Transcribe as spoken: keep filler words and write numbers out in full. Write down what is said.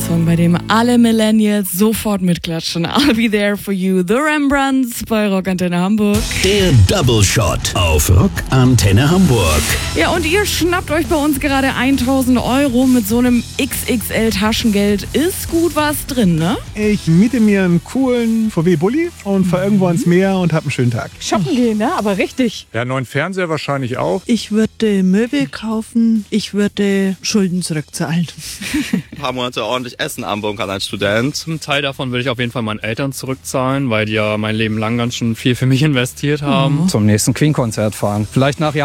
Song, bei dem alle Millennials sofort mitklatschen. I'll be there for you. The Rembrandts bei Rock Antenne Hamburg. Der Double Shot auf Rock Antenne Hamburg. Ja, und ihr schnappt euch bei uns gerade tausend Euro mit so einem X X L Taschengeld. Ist gut was drin, ne? Ich miete mir einen coolen V W-Bulli und fahre irgendwo ans Meer und habe einen schönen Tag. Shoppen gehen, ne? Aber richtig. Ja, neuen Fernseher wahrscheinlich auch. Ich würde Möbel kaufen. Ich würde Schulden zurückzahlen. Ein paar Monate ordentlich Essen anbauen kann als Student. Ein Teil davon würde ich auf jeden Fall meinen Eltern zurückzahlen, weil die ja mein Leben lang ganz schön viel für mich investiert haben. Zum nächsten Queen-Konzert fahren. Vielleicht nach